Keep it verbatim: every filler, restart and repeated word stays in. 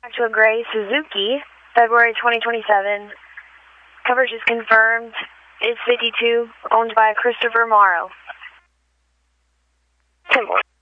To a gray Suzuki, February twenty twenty-seven. Coverage is confirmed. Is fifty-two, owned by Christopher Morrow. ten